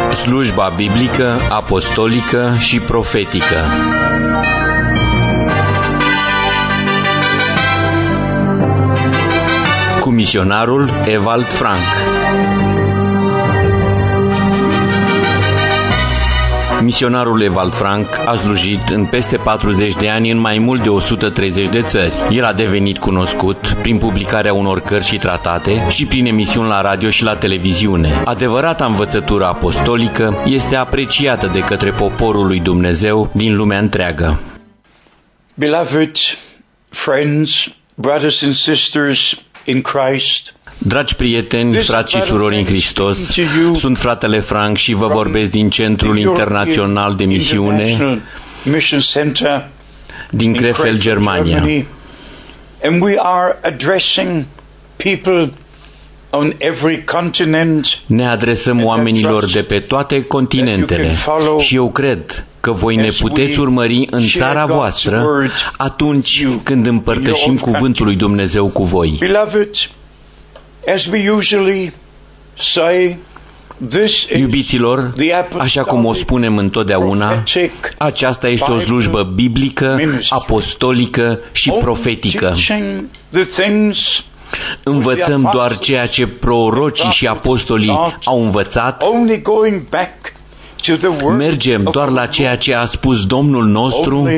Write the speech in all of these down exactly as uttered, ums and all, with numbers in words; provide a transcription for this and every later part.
Slujba biblică, apostolică și profetică. Cu misionarul Ewald Frank. Misionarul Ewald Frank a slujit în peste patruzeci de ani în mai mult de o sută treizeci de țări. El a devenit cunoscut prin publicarea unor cărți și tratate și prin emisiuni la radio și la televiziune. Adevărata învățătură apostolică este apreciată de către poporul lui Dumnezeu din lumea întreagă. Beloved friends, brothers and sisters in Christ, dragi prieteni, frați și surori în Hristos, sunt fratele Frank și vă vorbesc din Centrul Internațional de Misiune din Krefeld, Germania. And we are addressing people on every continent. Ne adresăm oamenilor de pe toate continentele și eu cred că voi ne puteți urmări în țara voastră atunci când împărtășim cuvântul lui Dumnezeu cu voi. As we usually say, this is Iubiților, așa cum o spunem întotdeauna, aceasta este o slujbă biblică, apostolică și profetică. Învățăm doar ceea ce prorocii și apostolii au învățat. Mergem doar la ceea ce a spus Domnul nostru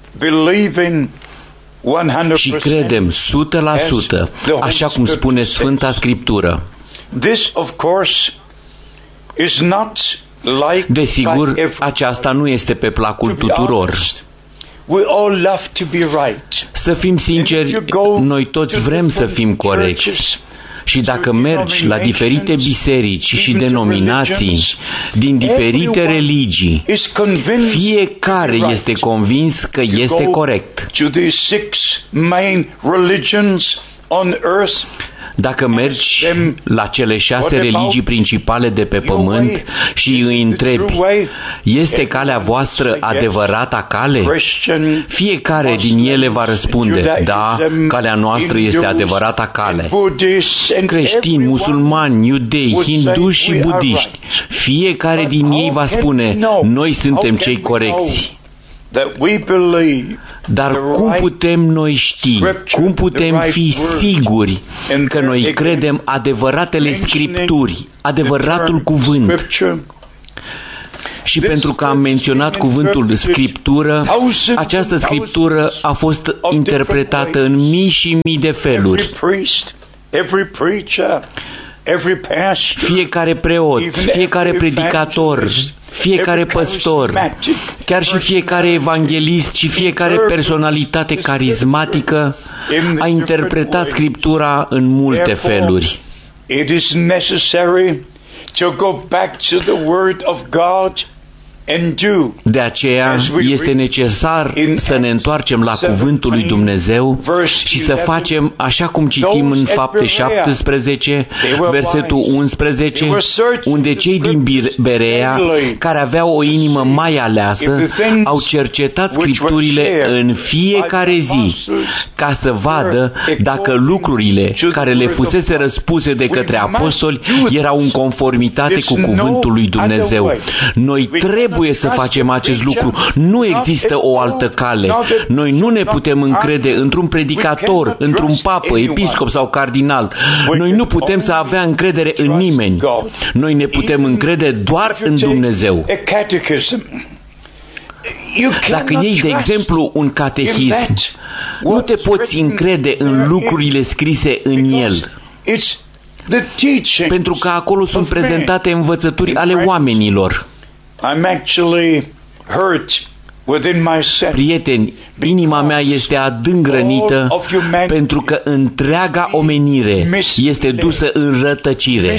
și credem o sută la sută, așa cum spune Sfânta Scriptură. Desigur, aceasta nu este pe placul tuturor. Să fim sinceri, noi toți vrem să fim corecți. Și dacă mergi la diferite biserici și denominații din diferite religii, fiecare este convins că este corect. Dacă mergi la cele șase religii principale de pe pământ și îi întrebi, este calea voastră adevărata cale? Fiecare din ele va răspunde, da, calea noastră este adevărata cale. Creștini, musulmani, iudei, hinduși și budiști, fiecare din ei va spune, noi suntem cei corecți. Dar cum putem noi ști, cum putem fi siguri că noi credem adevăratele Scripturi, adevăratul cuvânt? Și pentru că am menționat cuvântul Scriptură, această Scriptură a fost interpretată în mii și mii de feluri. Fiecare preot, fiecare predicator, fiecare păstor, chiar și fiecare evanghelist și fiecare personalitate carismatică a interpretat Scriptura în multe feluri. De aceea este necesar să ne întoarcem la cuvântul lui Dumnezeu și să facem așa cum citim în Fapte șaptesprezece, versetul unsprezece, unde cei din Berea, care aveau o inimă mai aleasă, au cercetat Scripturile în fiecare zi, ca să vadă dacă lucrurile care le fusese răspuse de către apostoli erau în conformitate cu cuvântul lui Dumnezeu. Noi trebuie Trebuie să facem acest lucru. Nu există o altă cale. Noi nu ne putem încrede într-un predicator, într-un papă, episcop sau cardinal. Noi nu putem să avea încredere în nimeni. Noi ne putem încrede doar în Dumnezeu. Dacă iei, de exemplu, un catehism, nu te poți încrede în lucrurile scrise în el, pentru că acolo sunt prezentate învățături ale oamenilor. Prieteni, inima mea este adânc rănită pentru că întreaga omenire este dusă în rătăcire.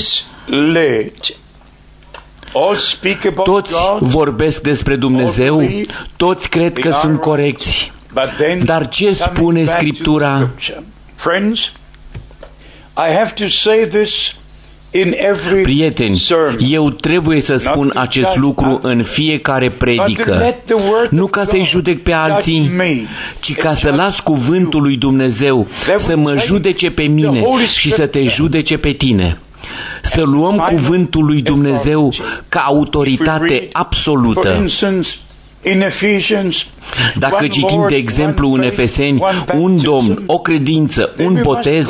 Toți vorbesc despre Dumnezeu, toți cred că sunt corecți. Dar ce spune Scriptura? Prieteni, eu trebuie să spun acest lucru în fiecare predică, nu ca să-i judec pe alții, ci ca să las cuvântul lui Dumnezeu să mă judece pe mine și să te judece pe tine. să luăm cuvântul lui Dumnezeu ca autoritate absolută. Dacă citim, de exemplu, în Efeseni, un Domn, o credință, un botez,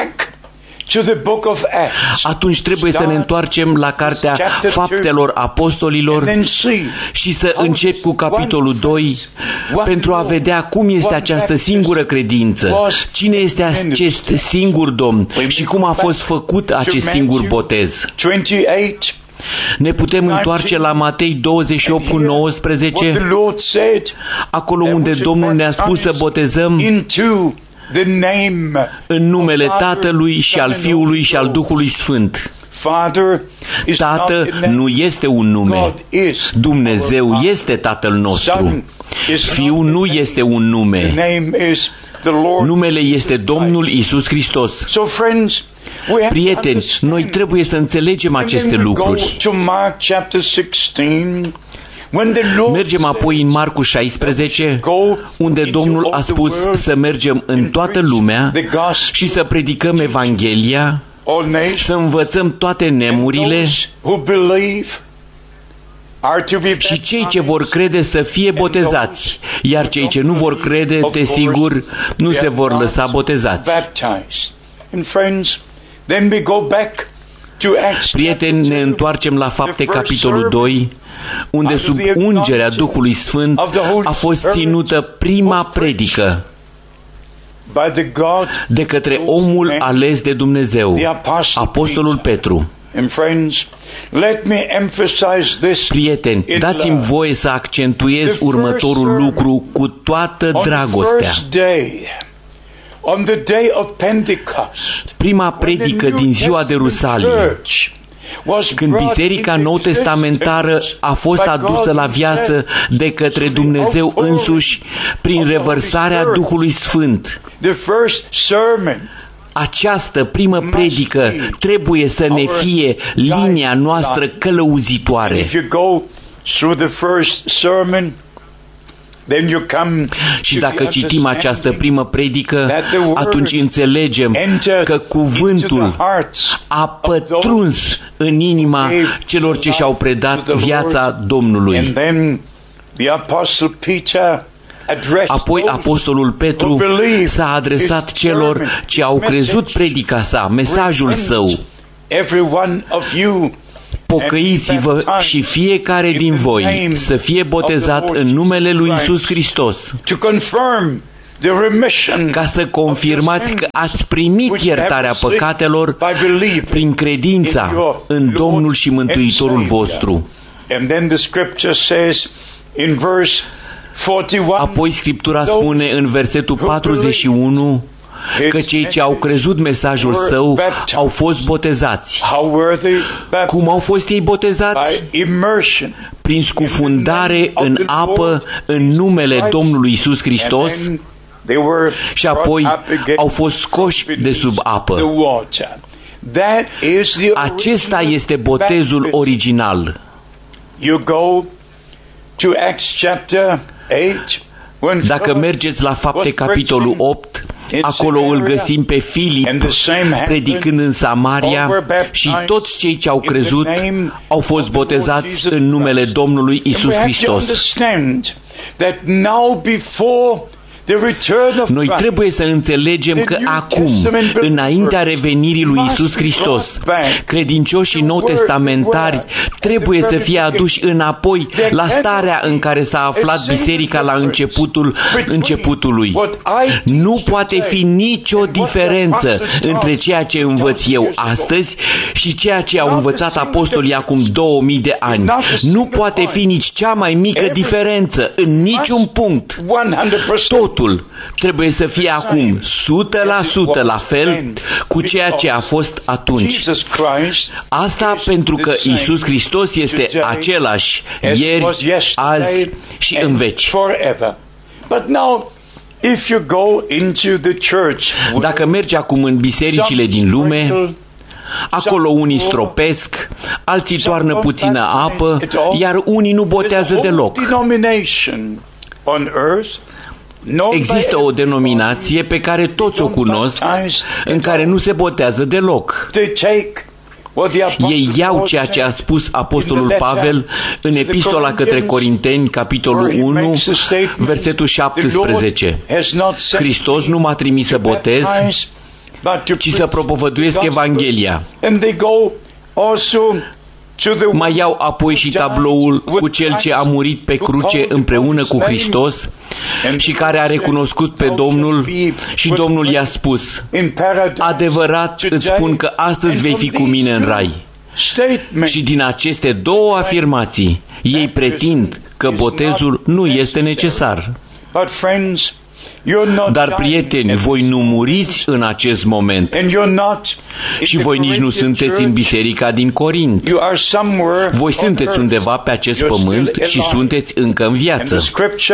atunci trebuie să ne întoarcem la cartea Faptelor Apostolilor și să încep cu capitolul doi pentru a vedea cum este această singură credință, cine este acest singur Domn și cum a fost făcut acest singur botez. Ne putem întoarce la Matei douăzeci și opt cu nouăsprezece, acolo unde Domnul ne-a spus să botezăm în numele Tatălui și al Fiului și al Duhului Sfânt. Tată nu este un nume. Dumnezeu este Tatăl nostru. Fiul nu este un nume. Numele este Domnul Iisus Hristos. Prieteni, noi trebuie să înțelegem aceste lucruri. Mergem apoi în Marcu șaisprezece, unde Domnul a spus să mergem în toată lumea și să predicăm Evanghelia, să învățăm toate nemurile și cei ce vor crede să fie botezați, iar cei ce nu vor crede, desigur, nu se vor lăsa botezați. Prieteni, ne întoarcem la Fapte, capitolul doi, unde sub ungerea Duhului Sfânt a fost ținută prima predică de către omul ales de Dumnezeu, Apostolul Petru. Prieteni, dați-mi voie să accentuez următorul lucru cu toată dragostea. Prima predică din ziua de Rusalii, când Biserica Nou-Testamentară a fost adusă la viață de către Dumnezeu însuși prin revărsarea Duhului Sfânt, această primă predică trebuie să ne fie linia noastră călăuzitoare. Și dacă citim această primă predică, atunci înțelegem că cuvântul a pătruns în inima celor ce și-au predat viața Domnului. Apoi Apostolul Petru s-a adresat celor ce au crezut predica sa, mesajul său. Pocăiți-vă și fiecare din voi să fie botezat în numele lui Iisus Hristos, ca să confirmați că ați primit iertarea păcatelor prin credința în Domnul și Mântuitorul vostru. Apoi Scriptura spune în versetul patruzeci și unu că cei ce au crezut mesajul său au fost botezați. Cum au fost ei botezați? Prin scufundare în apă în numele Domnului Iisus Hristos și apoi au fost scoși de sub apă. Acesta este botezul original. Dacă mergeți la Fapte, capitolul opt, acolo îl găsim pe Filip predicând în Samaria și toți cei ce au crezut au fost botezați în numele Domnului Iisus Hristos. Noi trebuie să înțelegem că acum, înaintea revenirii lui Iisus Hristos, credincioșii nou-testamentari trebuie să fie aduși înapoi la starea în care s-a aflat biserica la începutul începutului. Nu poate fi nicio diferență între ceea ce învăț eu astăzi și ceea ce au învățat apostolii acum două mii de ani. Nu poate fi nici cea mai mică diferență în niciun punct. Totul trebuie să fie acum o sută la sută la fel cu ceea ce a fost atunci. Asta pentru că Iisus Hristos este același ieri, azi și în veci. Dacă mergi acum în bisericile din lume, acolo unii stropesc, alții toarnă puțină apă, iar unii nu botează deloc. Există o denominație pe care toți o cunosc, în care nu se botează deloc. Ei iau ceea ce a spus apostolul Pavel în epistola către Corinteni, capitolul unu, versetul șaptesprezece. Hristos nu m-a trimis să botez, ci să propovăduiesc Evanghelia. Mai iau apoi și tabloul cu cel ce a murit pe cruce împreună cu Hristos și care a recunoscut pe Domnul și Domnul i-a spus: adevărat îți spun că astăzi vei fi cu mine în rai. Și din aceste două afirmații, ei pretind că botezul nu este necesar. Dar, prieteni, voi nu muriți în acest moment și voi nici nu sunteți în biserica din Corint. Voi sunteți undeva pe acest pământ și sunteți încă în viață.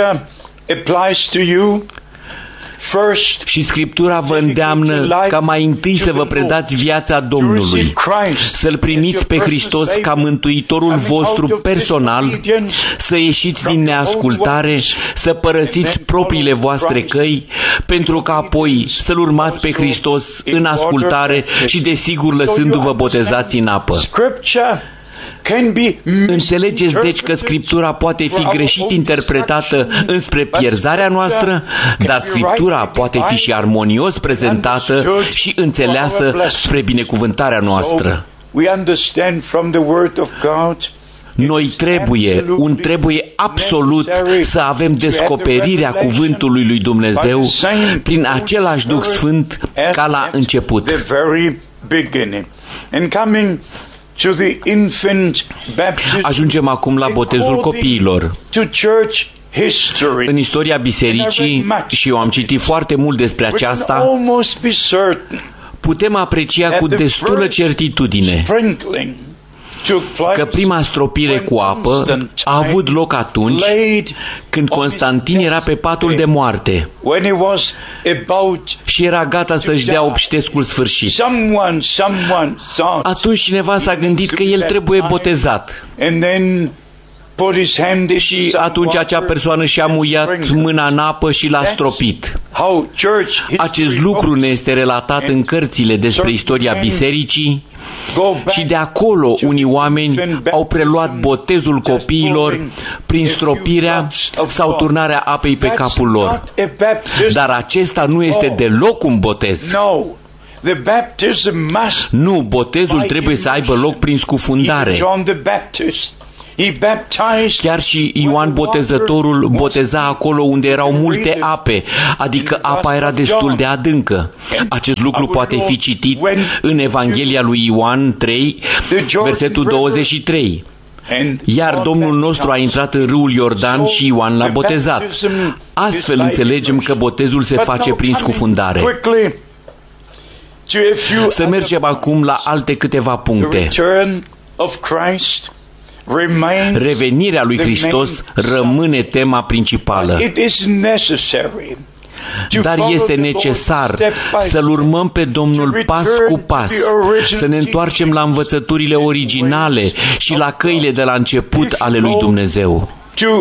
Și Scriptura vă îndeamnă ca mai întâi să vă predați viața Domnului, să-L primiți pe Hristos ca Mântuitorul vostru personal, să ieșiți din neascultare, să părăsiți propriile voastre căi, pentru că apoi să-L urmați pe Hristos în ascultare și desigur lăsându-vă botezați în apă. Înțelegeți deci că Scriptura poate fi greșit interpretată înspre pierzarea noastră, dar Scriptura poate fi și armonios prezentată și înțeleasă spre binecuvântarea noastră. Noi trebuie, un trebuie absolut să avem descoperirea cuvântului lui Dumnezeu prin același Duh Sfânt ca la început. Ajungem acum la botezul copiilor. În istoria bisericii, și eu am citit foarte mult despre aceasta, putem aprecia cu destulă certitudine că prima stropire cu apă a avut loc atunci când Constantin era pe patul de moarte și era gata să-și dea obștescul sfârșit. Atunci cineva s-a gândit că el trebuie botezat. Și atunci acea persoană și-a muiat mâna în apă și l-a stropit. Acest lucru ne este relatat în cărțile despre istoria bisericii și de acolo unii oameni au preluat botezul copiilor prin stropirea sau turnarea apei pe capul lor. Dar acesta nu este deloc un botez. Nu, botezul trebuie să aibă loc prin scufundare. Chiar și Ioan Botezătorul boteza acolo unde erau multe ape, adică apa era destul de adâncă. Acest lucru poate fi citit în Evanghelia lui Ioan trei, versetul douăzeci și trei. Iar Domnul nostru a intrat în râul Iordan și Ioan l-a botezat. Astfel înțelegem că botezul se face prin scufundare. Să mergem acum la alte câteva puncte. Revenirea lui Hristos rămâne tema principală. Dar este necesar să-L urmăm pe Domnul pas cu pas, să ne întoarcem la învățăturile originale și la căile de la început ale lui Dumnezeu.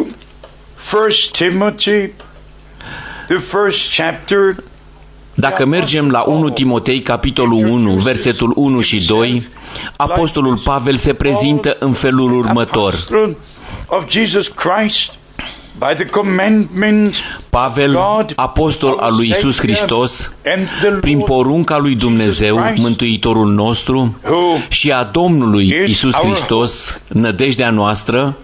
Dacă mergem la unu Timotei, capitolul unu, versetul unu și doi, apostolul Pavel se prezintă în felul următor. Pavel, apostol al lui Iisus Hristos, prin porunca lui Dumnezeu, Mântuitorul nostru, și a Domnului Iisus Hristos, nădejdea noastră,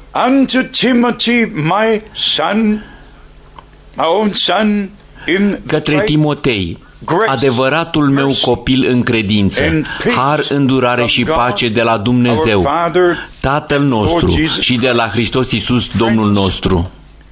către Timotei, adevăratul meu copil în credință, har, îndurare și pace de la Dumnezeu, Tatăl nostru, și de la Hristos Iisus, Domnul nostru.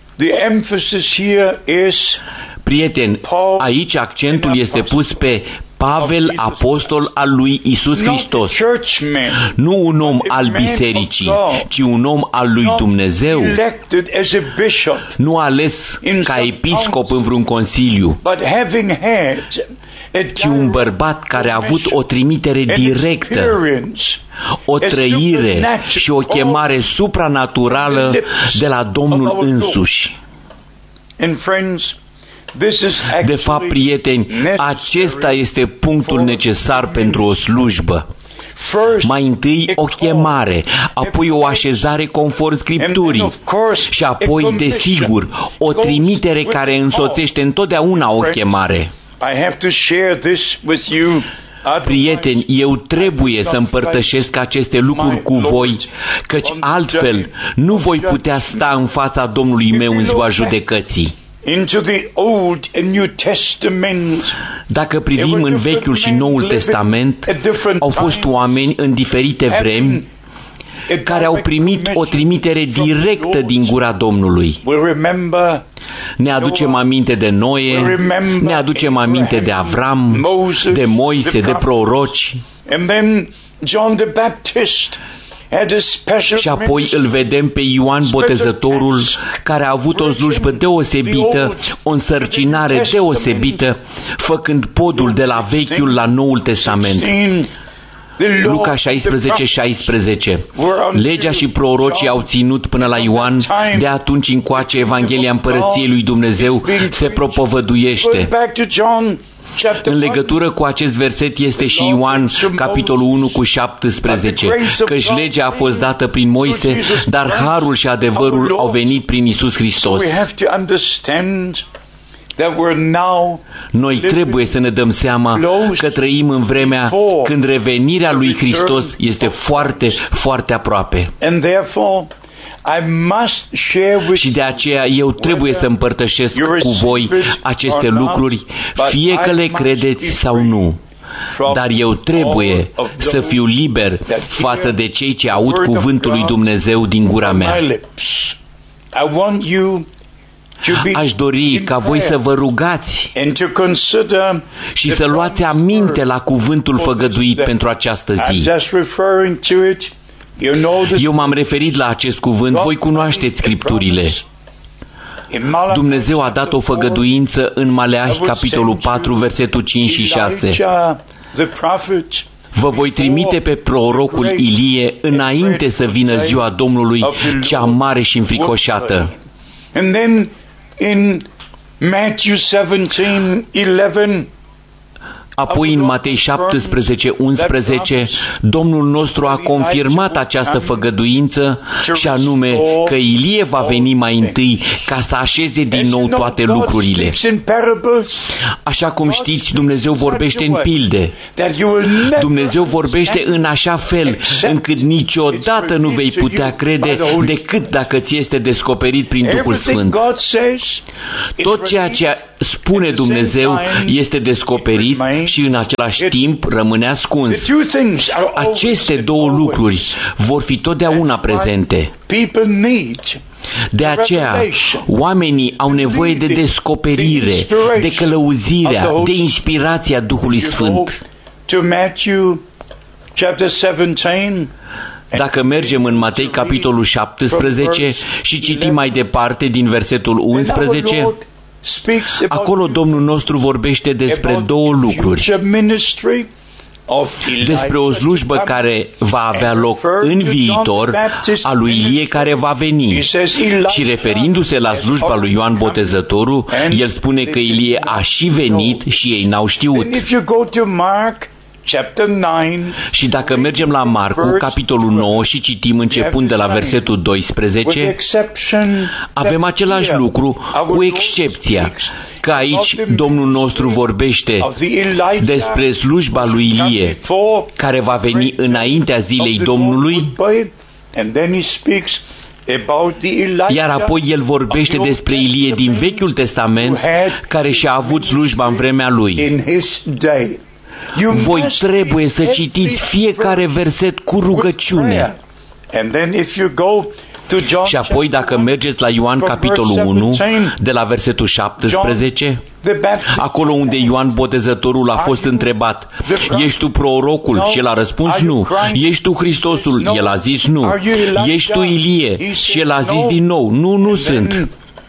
Prieteni, aici accentul este pus pe Pavel, apostol al lui Iisus Hristos. Nu un om al bisericii, ci un om al lui Dumnezeu, nu ales ca episcop în vreun consiliu, ci un bărbat care a avut o trimitere directă, o trăire și o chemare supranaturală de la Domnul însuși. De fapt, prieteni, acesta este punctul necesar pentru o slujbă. Mai întâi o chemare, apoi o așezare conform Scripturii și apoi, desigur, o trimitere care însoțește întotdeauna o chemare. Prieteni, eu trebuie să împărtășesc aceste lucruri cu voi, căci altfel nu voi putea sta în fața Domnului meu în ziua judecății. Dacă privim în Vechiul și Noul Testament, au fost oameni în diferite vremi care au primit o trimitere directă din gura Domnului. Ne aducem aminte de Noe, ne aducem aminte de Avram, de Moise, de proroci. Și apoi îl vedem pe Ioan Botezătorul, care a avut o slujbă deosebită, o însărcinare deosebită, făcând podul de la Vechiul la Noul Testament. Luca șaisprezece șaisprezece. Legea și prorocii au ținut până la Ioan, de atunci încoace Evanghelia Împărăției lui Dumnezeu se propovăduiește. În legătură cu acest verset este și Ioan, capitolul unu cu șaptesprezece, căci legea a fost dată prin Moise, dar harul și adevărul au venit prin Iisus Hristos. Noi trebuie să ne dăm seama că trăim în vremea când revenirea lui Hristos este foarte, foarte aproape. Și de aceea eu trebuie să împărtășesc cu voi aceste lucruri, fie că le credeți sau nu. Dar eu trebuie să fiu liber față de cei ce aud cuvântul lui Dumnezeu din gura mea. Aș dori ca voi să vă rugați și să luați aminte la cuvântul făgăduit pentru această zi. Eu m-am referit la acest cuvânt, voi cunoașteți Scripturile. Dumnezeu a dat o făgăduință în Maleahi, capitolul patru, versetul cinci și șase. Vă voi trimite pe prorocul Ilie înainte să vină ziua Domnului, cea mare și înfricoșată. Apoi în Matei șaptesprezece unsprezece, Domnul nostru a confirmat această făgăduință și anume că Ilie va veni mai întâi ca să așeze din nou toate lucrurile. Așa cum știți, Dumnezeu vorbește în pilde. Dumnezeu vorbește în așa fel încât niciodată nu vei putea crede decât dacă ți este descoperit prin Duhul Sfânt. Tot ceea ce spune Dumnezeu este descoperit și în același timp rămâne ascuns. Aceste două lucruri vor fi totdeauna prezente. De aceea, oamenii au nevoie de descoperire, de călăuzirea, de inspirația Duhului Sfânt. Dacă mergem în Matei, capitolul șaptesprezece, și citim mai departe din versetul unsprezece, acolo Domnul nostru vorbește despre două lucruri. Despre o slujbă care va avea loc în viitor, a lui Ilie care va veni. Și referindu-se la slujba lui Ioan Botezătorul, el spune că Ilie a și venit și ei n-au știut. Și dacă mergem la Marcu, capitolul nouă, și citim începând de la versetul doisprezece, avem același lucru, cu excepția că aici Domnul nostru vorbește despre slujba lui Ilie, care va veni înaintea zilei Domnului, iar apoi el vorbește despre Ilie din Vechiul Testament, care și-a avut slujba în vremea lui. Voi trebuie să citiți fiecare verset cu rugăciune. Și apoi dacă mergeți la Ioan capitolul unu, de la versetul șaptesprezece, acolo unde Ioan Botezătorul a fost întrebat, ești tu prorocul? Și el a răspuns nu. Ești tu Hristosul? El a zis nu. Ești tu Ilie? Și el a zis din nou, nu, nu sunt.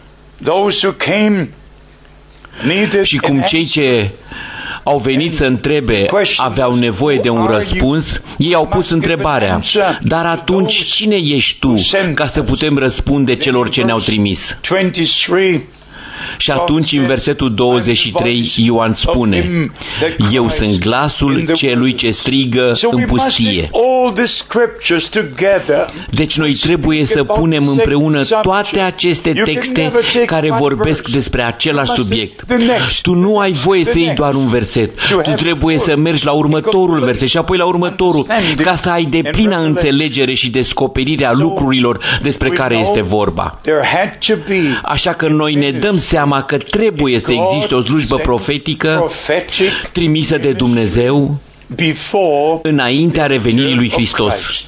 Și cum cei ce au venit să întrebe aveau nevoie de un răspuns, ei au pus întrebarea, dar atunci cine ești tu ca să putem răspunde celor ce ne-au trimis? Și atunci în versetul douăzeci și trei Ioan spune: eu sunt glasul celui ce strigă în pustie. Deci noi trebuie să punem împreună toate aceste texte care vorbesc despre același subiect. Tu nu ai voie să iei doar un verset. Tu trebuie să mergi la următorul verset și apoi la următorul, ca să ai deplină înțelegere și descoperirea lucrurilor despre care este vorba. Așa că noi ne dăm seama că trebuie să existe o slujbă profetică trimisă de Dumnezeu înaintea revenirii lui Hristos.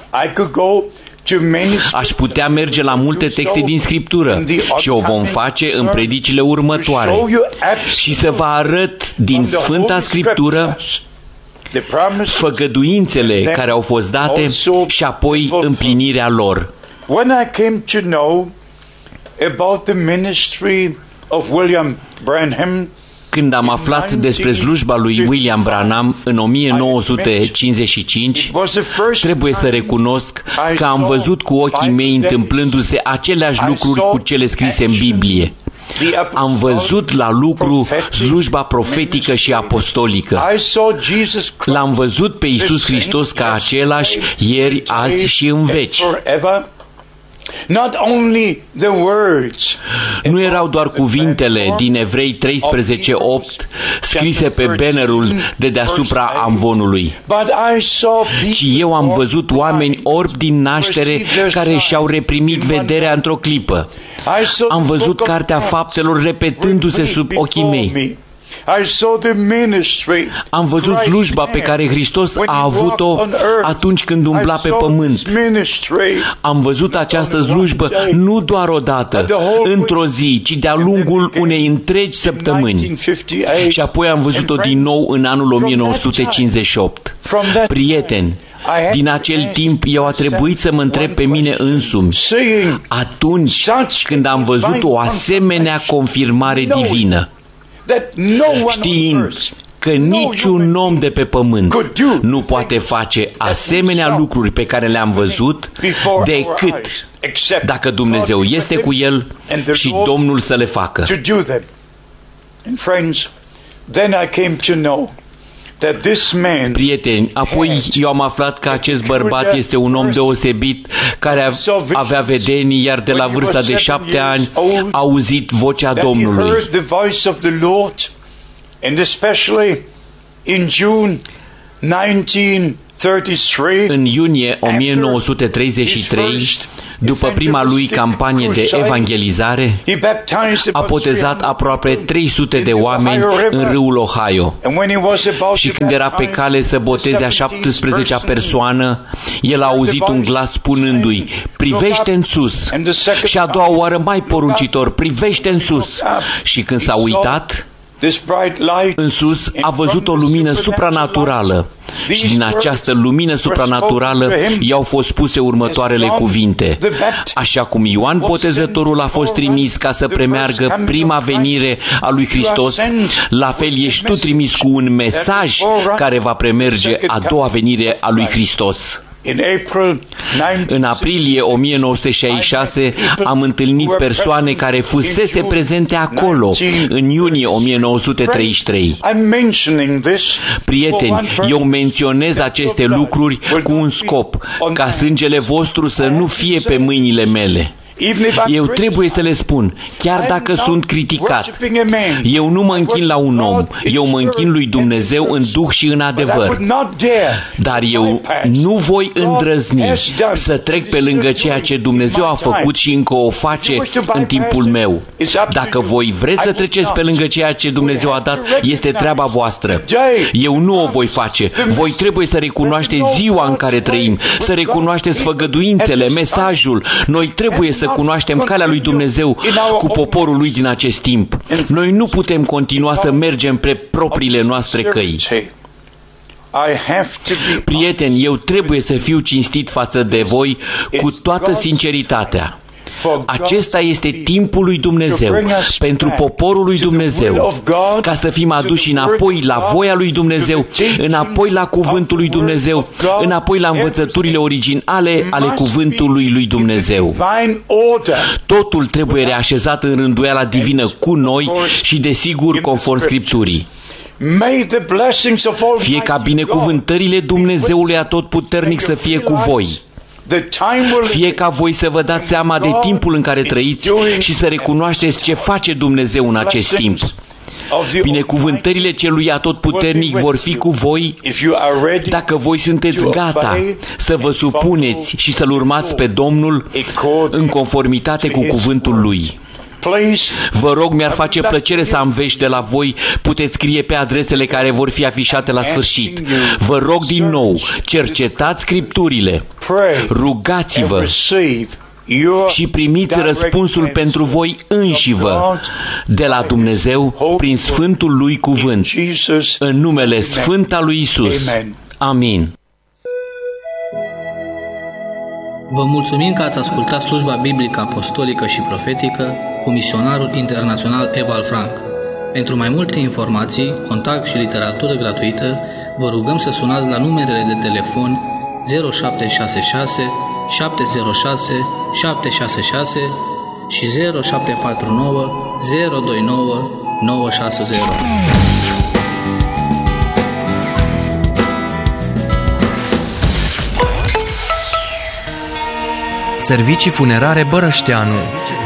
Aș putea merge la multe texte din Scriptură și o vom face în predicile următoare și să vă arăt din Sfânta Scriptură făgăduințele care au fost date și apoi împlinirea lor. When I came to know about the ministry of William Branham, când am aflat despre slujba lui William Branham în o mie nouă sute cincizeci și cinci, trebuie să recunosc că am văzut cu ochii mei întâmplându-se aceleași lucruri cu cele scrise în Biblie. Am văzut la lucru slujba profetică și apostolică. L-am văzut pe Iisus Hristos ca același ieri, azi și în veci. Not only the words, nu erau doar cuvintele din Evrei treisprezece opt scrise pe bannerul de deasupra amvonului, ci eu am văzut oameni orbi din naștere care și-au reprimit vederea într-o clipă. Am văzut cartea faptelor repetându-se sub ochii mei. Am văzut slujba pe care Hristos a avut-o atunci când umbla pe pământ. Am văzut această slujbă nu doar odată, într-o zi, ci de-a lungul unei întregi săptămâni. Și apoi am văzut-o din nou în anul o mie nouă sute cincizeci și opt. Prieteni, din acel timp eu a trebuit să mă întreb pe mine însumi, atunci când am văzut o asemenea confirmare divină, știind că niciun om de pe pământ nu poate face asemenea lucruri pe care le-am văzut decât dacă Dumnezeu este cu el și Domnul să le facă. Prieteni, apoi eu am aflat că acest bărbat este un om deosebit care avea vedenii, iar de la vârsta de șapte ani a auzit vocea Domnului. În iunie o mie nouă sute treizeci și trei, după prima lui campanie de evangelizare, a botezat aproape trei sute de oameni în râul Ohio. Și când era pe cale să boteze a șaptesprezecea persoană, el a auzit un glas spunându-i: privește în sus. Și a doua oară mai poruncitor: privește în sus. Și când s-a uitat în sus, a văzut o lumină supranaturală și din această lumină supranaturală i-au fost spuse următoarele cuvinte: așa cum Ioan Botezătorul a fost trimis ca să premeargă prima venire a lui Hristos, la fel ești tu trimis cu un mesaj care va premerge a doua venire a lui Hristos. În aprilie o mie nouă sute șaizeci și șase am întâlnit persoane care fusese prezente acolo în iunie o mie nouă sute treizeci și trei. Prieteni, eu menționez aceste lucruri cu un scop, ca sângele vostru să nu fie pe mâinile mele. Eu trebuie să le spun, chiar dacă sunt criticat, eu nu mă închin la un om, eu mă închin lui Dumnezeu în duh și în adevăr. Dar eu nu voi îndrăzni să trec pe lângă ceea ce Dumnezeu a făcut și încă o face în timpul meu. Dacă voi vreți să treceți pe lângă ceea ce Dumnezeu a dat, este treaba voastră. Eu nu o voi face. Voi trebuie să recunoașteți ziua în care trăim, să recunoașteți făgăduințele, mesajul. Noi trebuie să să cunoaștem calea lui Dumnezeu cu poporul lui din acest timp. Noi nu putem continua să mergem pe propriile noastre căi. Prieteni, eu trebuie să fiu cinstit față de voi cu toată sinceritatea. Acesta este timpul lui Dumnezeu pentru poporul lui Dumnezeu, ca să fim aduși înapoi la voia lui Dumnezeu, înapoi la cuvântul lui Dumnezeu, înapoi la învățăturile originale ale cuvântului lui Dumnezeu. Totul trebuie reașezat în rânduiala divină cu noi și, desigur, conform Scripturii. Fie ca binecuvântările Dumnezeului Atotputernic să fie cu voi. Fie ca voi să vă dați seama de timpul în care trăiți și să recunoașteți ce face Dumnezeu în acest timp. Binecuvântările celui Atotputernic vor fi cu voi dacă voi sunteți gata să vă supuneți și să-L urmați pe Domnul în conformitate cu cuvântul Lui. Vă rog, mi-ar face plăcere să am vești de la voi. Puteți scrie pe adresele care vor fi afișate la sfârșit. Vă rog din nou, cercetați Scripturile, rugați-vă și primiți răspunsul pentru voi înșivă de la Dumnezeu prin Sfântul Lui Cuvânt, în numele Sfânt al lui Isus. Amin. Vă mulțumim că ați ascultat slujba biblică apostolică și profetică cu misionarul internațional Ewald Frank. Pentru mai multe informații, contact și literatură gratuită, vă rugăm să sunați la numerele de telefon zero șapte șase șase șapte zero șase șapte șase șase și zero șapte patru nouă zero doi nouă nouă șase zero. Servicii funerare Bărășteanu.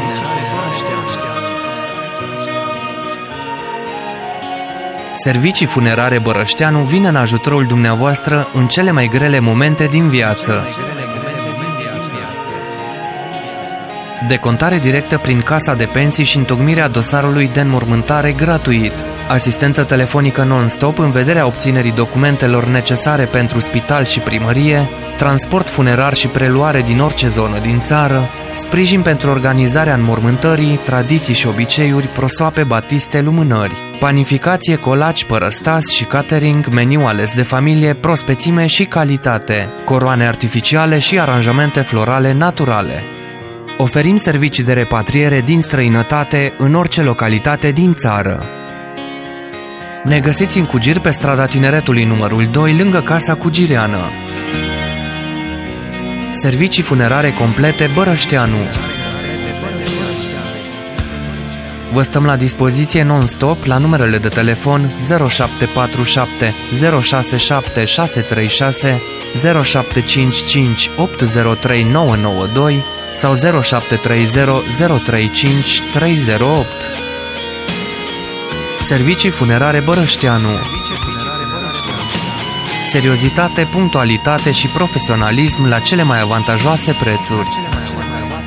Servicii funerare Bărășteanu vine în ajutorul dumneavoastră în cele mai grele momente din viață. Decontare directă prin casa de pensii și întocmirea dosarului de înmormântare gratuit. Asistență telefonică non-stop în vederea obținerii documentelor necesare pentru spital și primărie, transport funerar și preluare din orice zonă din țară, sprijin pentru organizarea înmormântării, tradiții și obiceiuri, prosoape, batiste, lumânări, panificație, colaci, părăstas și catering, meniu ales de familie, prospețime și calitate, coroane artificiale și aranjamente florale naturale. Oferim servicii de repatriere din străinătate în orice localitate din țară. Ne găsiți în Cugir pe strada Tineretului numărul doi, lângă Casa Cugireană. Servicii funerare complete Bărășteanu. Vă stăm la dispoziție non-stop la numerele de telefon zero șapte patru șapte zero șase șapte șase trei șase, zero șapte cinci cinci opt zero trei nouă nouă doi sau zero șapte trei zero zero trei cinci trei zero opt. Servicii funerare Bărășteanu. Seriozitate, punctualitate și profesionalism la cele mai avantajoase prețuri.